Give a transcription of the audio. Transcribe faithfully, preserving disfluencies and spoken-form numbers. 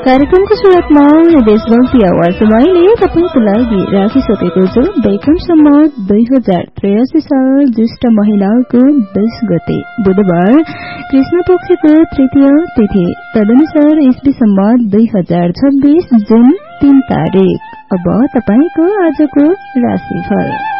कार्यक्रमको सुरुवातमा देशभक्ति आवाज मैले तपाईँको लागि राखिसकेको छु वैकुण्ठ सम्मत दुई हजार त्रियासी साल ज्येष्ठ महिनाको दश गते बुधबार कृष्ण पक्षको तृतीय तिथि तदनुसार ईस्वी सम्मत दुई हजार छब्बीस जुन तीन तारिक। अब तपाईँको आजको राशिफल।